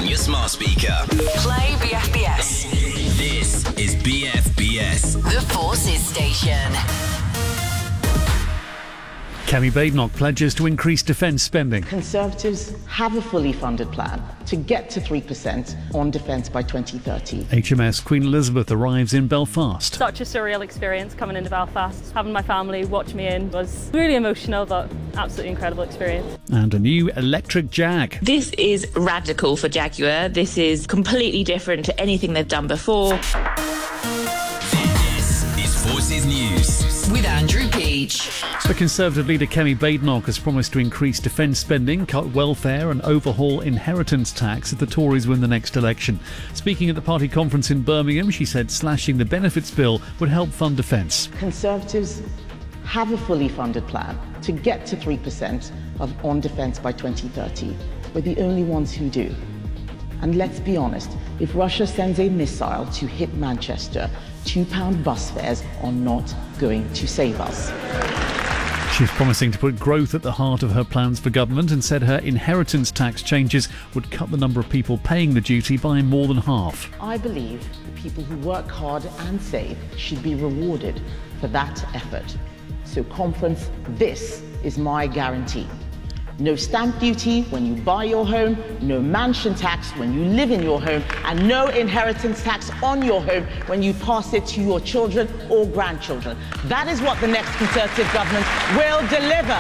on your smart speaker. Play BFBS. This is BFBS. The Forces Station. Kemi Badenoch pledges to increase defence spending. Conservatives have a fully funded plan to get to 3% on defence by 2030. HMS Queen Elizabeth arrives in Belfast. Such a surreal experience coming into Belfast. Having my family watch me in was really emotional, but absolutely incredible experience. And a new electric Jag. This is radical for Jaguar. This is completely different to anything they've done before. This is Forces News. With Andrew Peach. The Conservative leader Kemi Badenoch has promised to increase defence spending, cut welfare and overhaul inheritance tax if the Tories win the next election. Speaking at the party conference in Birmingham, she said slashing the benefits bill would help fund defence. Conservatives have a fully funded plan to get to 3% on defence by 2030. We're the only ones who do. And let's be honest, if Russia sends a missile to hit Manchester, £2 bus fares are not going to save us. She's promising to put growth at the heart of her plans for government and said her inheritance tax changes would cut the number of people paying the duty by more than half. I believe the people who work hard and save should be rewarded for that effort. So, conference, this is my guarantee. No stamp duty when you buy your home, no mansion tax when you live in your home, and no inheritance tax on your home when you pass it to your children or grandchildren. That is what the next Conservative government will deliver.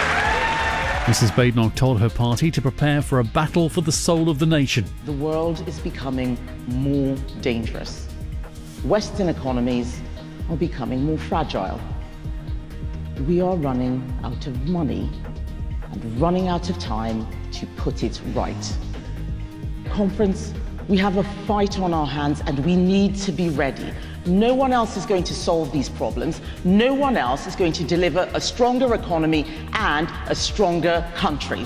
Mrs Badenoch told her party to prepare for a battle for the soul of the nation. The world is becoming more dangerous. Western economies are becoming more fragile. We are running out of money and running out of time to put it right. Conference, we have a fight on our hands and we need to be ready. No one else is going to solve these problems. No one else is going to deliver a stronger economy and a stronger country.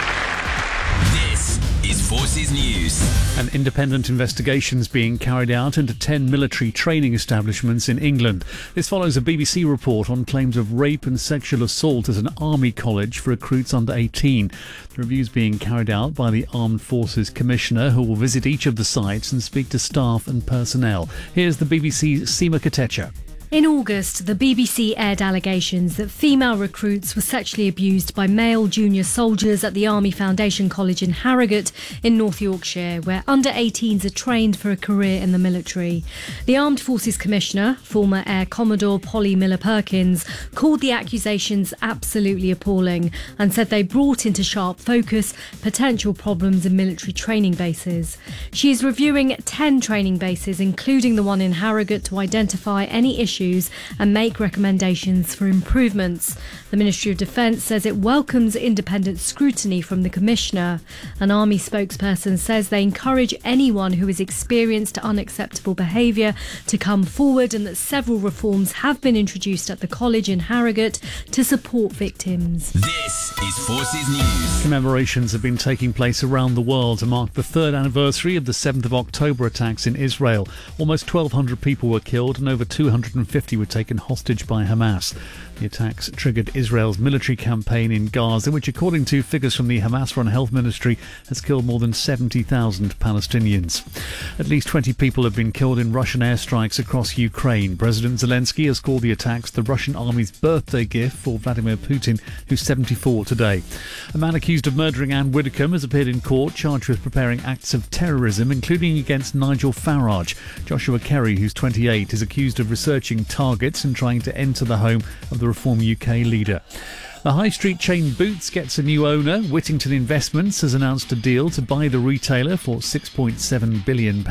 This is Forces News. An independent investigation is being carried out into 10 military training establishments in England. This follows a BBC report on claims of rape and sexual assault at an army college for recruits under 18. The review is being carried out by the Armed Forces Commissioner, who will visit each of the sites and speak to staff and personnel. Here's the BBC's Seema Katecha. In August, the BBC aired allegations that female recruits were sexually abused by male junior soldiers at the Army Foundation College in Harrogate in North Yorkshire, where under-18s are trained for a career in the military. The Armed Forces Commissioner, former Air Commodore Polly Miller-Perkins, called the accusations absolutely appalling and said they brought into sharp focus potential problems in military training bases. She is reviewing 10 training bases, including the one in Harrogate, to identify any issues and make recommendations for improvements. The Ministry of Defence says it welcomes independent scrutiny from the Commissioner. An Army spokesperson says they encourage anyone who has experienced unacceptable behaviour to come forward and that several reforms have been introduced at the college in Harrogate to support victims. This is Forces News. Commemorations have been taking place around the world to mark the third anniversary of the 7th of October attacks in Israel. Almost 1,200 people were killed and over 250 were taken hostage by Hamas. The attacks triggered Israel's military campaign in Gaza, which, according to figures from the Hamas-run Health Ministry, has killed more than 70,000 Palestinians. At least 20 people have been killed in Russian airstrikes across Ukraine. President Zelensky has called the attacks the Russian army's birthday gift for Vladimir Putin, who's 74 today. A man accused of murdering Anne Widdecombe has appeared in court, charged with preparing acts of terrorism, including against Nigel Farage. Joshua Kerry, who's 28, is accused of researching targets and trying to enter the home of the Reform UK leader. The high street chain Boots gets a new owner. Whittington Investments has announced a deal to buy the retailer for £6.7 billion.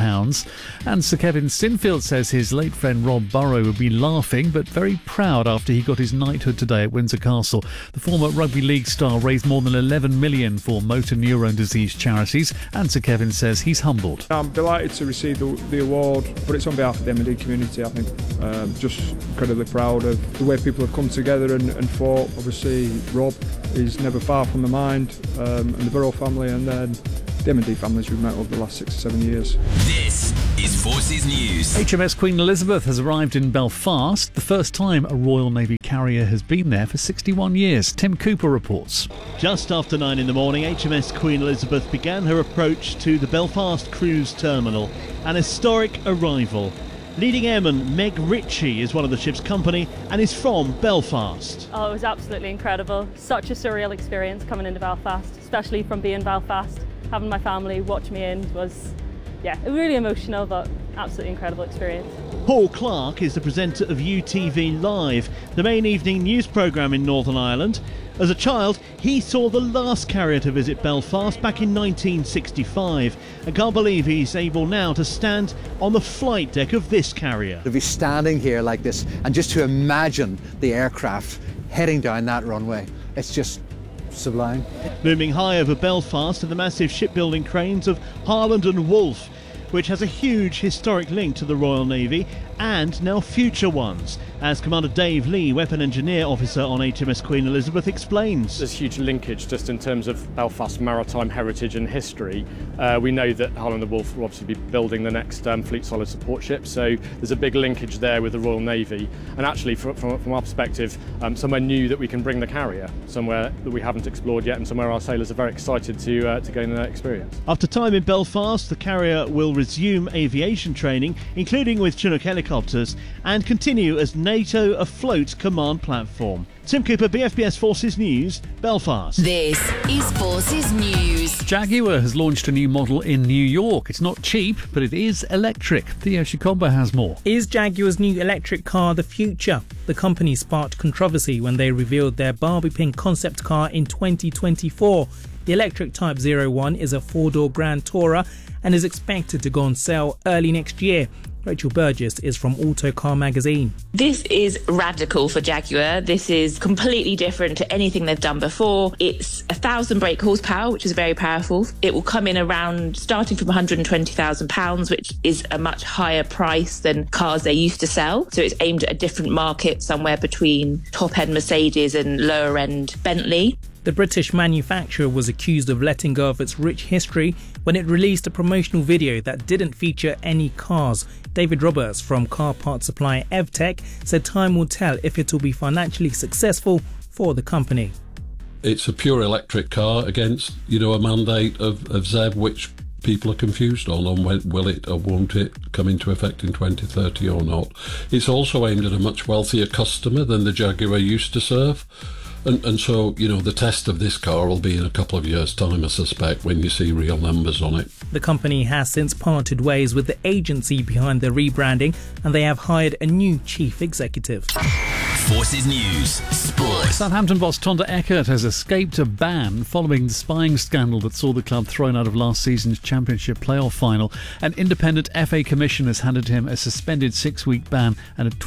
And Sir Kevin Sinfield says his late friend Rob Burrow would be laughing but very proud after he got his knighthood today at Windsor Castle. The former rugby league star raised more than $11 million for motor neurone disease charities, and Sir Kevin says he's humbled. I'm delighted to receive the award, but it's on behalf of the M&D community, I think. Just incredibly proud of the way people have come together and fought. Obviously, Rob is never far from the mind, and the Burrow family, and then the M&D families we've met over the last 6 or 7 years. This is Forces News. HMS Queen Elizabeth has arrived in Belfast, the first time a Royal Navy carrier has been there for 61 years. Tim Cooper reports. Just after 9 in the morning, HMS Queen Elizabeth began her approach to the Belfast Cruise Terminal, an historic arrival. Leading airman Meg Ritchie is one of the ship's company and is from Belfast. Oh, it was absolutely incredible. Such a surreal experience coming into Belfast, especially from being Belfast. Having my family watch me in was, really emotional, but absolutely incredible experience. Paul Clark is the presenter of UTV Live, the main evening news programme in Northern Ireland. As a child, he saw the last carrier to visit Belfast back in 1965 and can't believe he's able now to stand on the flight deck of this carrier. To be standing here like this and just to imagine the aircraft heading down that runway, it's just sublime. Looming high over Belfast are the massive shipbuilding cranes of Harland and Wolff, which has a huge historic link to the Royal Navy and now future ones, as Commander Dave Lee, Weapon Engineer Officer on HMS Queen Elizabeth, explains. There's huge linkage just in terms of Belfast maritime heritage and history. We know that Harland and Wolff will obviously be building the next Fleet Solid support ship, so there's a big linkage there with the Royal Navy. And actually, from our perspective, somewhere new that we can bring the carrier, somewhere that we haven't explored yet, and somewhere our sailors are very excited to gain that experience. After time in Belfast, the carrier will resume aviation training, including with Chinook helicopters, and continue as NATO Afloat command platform. Tim Cooper, BFBS Forces News, Belfast. This is Forces News. Jaguar has launched a new model in New York. It's not cheap, but it is electric. Theo Shikomba has more. Is Jaguar's new electric car the future? The company sparked controversy when they revealed their Barbie pink concept car in 2024. The electric Type 01 is a four-door Grand Tourer and is expected to go on sale early next year. Rachel Burgess is from Autocar magazine. This is radical for Jaguar. This is completely different to anything they've done before. It's 1,000 brake horsepower, which is very powerful. It will come in around starting from £120,000, which is a much higher price than cars they used to sell. So it's aimed at a different market, somewhere between top-end Mercedes and lower-end Bentley. The British manufacturer was accused of letting go of its rich history when it released a promotional video that didn't feature any cars. David Roberts from car parts supplier Evtech said time will tell if it will be financially successful for the company. It's a pure electric car against, a mandate of ZEV, which people are confused on when will it or won't it come into effect in 2030 or not. It's also aimed at a much wealthier customer than the Jaguar used to serve. And so, the test of this car will be in a couple of years' time, I suspect, when you see real numbers on it. The company has since parted ways with the agency behind the rebranding, and they have hired a new chief executive. Forces News, Sport. Southampton boss Tonda Eckert has escaped a ban following the spying scandal that saw the club thrown out of last season's Championship playoff final. An independent FA commission has handed him a suspended 6-week ban and a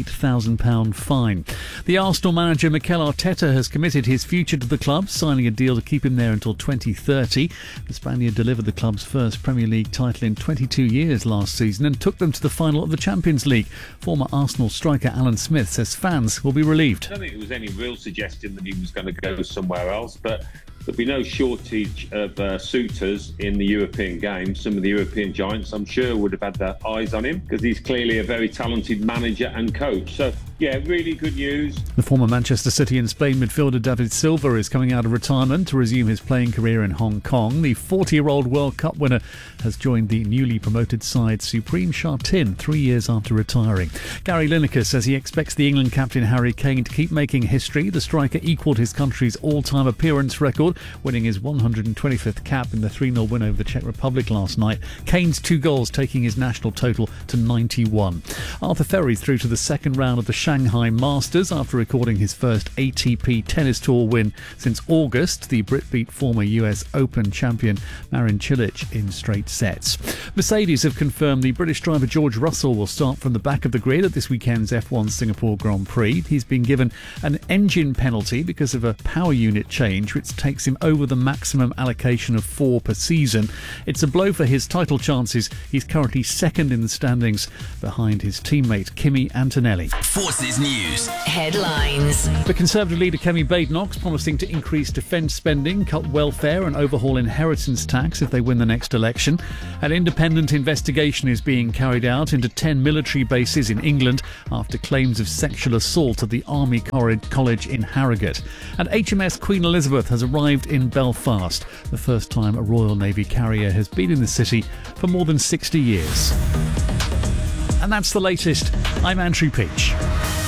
£28,000 fine. The Arsenal manager Mikel Arteta has committed his future to the club, signing a deal to keep him there until 2030. The Spaniard delivered the club's first Premier League title in 22 years last season and took them to the final of the Champions League. Former Arsenal striker Alan Smith says fans will be relieved. I don't think there was any real suggestion that he was going to go somewhere else, but there'll be no shortage of suitors in the European games. Some of the European giants, I'm sure, would have had their eyes on him because he's clearly a very talented manager and coach. So, really good news. The former Manchester City and Spain midfielder David Silva is coming out of retirement to resume his playing career in Hong Kong. The 40-year-old World Cup winner has joined the newly promoted side Supreme Sha Tin 3 years after retiring. Gary Lineker says he expects the England captain Harry Kane to keep making history. The striker equalled his country's all-time appearance record, winning his 125th cap in the 3-0 win over the Czech Republic last night. Kane's 2 goals taking his national total to 91. Arthur Ferry through to the second round of the Shanghai Masters after recording his first ATP Tennis Tour win since August. The Brit beat former US Open champion Marin Cilic in straight sets. Mercedes have confirmed the British driver George Russell will start from the back of the grid at this weekend's F1 Singapore Grand Prix. He's been given an engine penalty because of a power unit change, which takes him over the maximum allocation of 4 per season. It's a blow for his title chances. He's currently second in the standings behind his teammate Kimi Antonelli. Forces Forces News. Headlines. The Conservative leader Kemi Badenoch's promising to increase defence spending, cut welfare and overhaul inheritance tax if they win the next election. An independent investigation is being carried out into 10 military bases in England after claims of sexual assault at the Army College in Harrogate. And HMS Queen Elizabeth has arrived in Belfast, the first time a Royal Navy carrier has been in the city for more than 60 years. And that's the latest. I'm Andrew Peach.